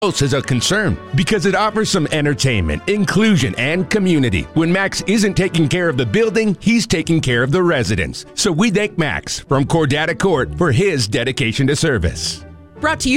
is a concern because it offers some entertainment, inclusion, and community. When Max isn't taking care of the building, he's taking care of the residents. So we thank Max from Cordata Court for his dedication to service. Brought to you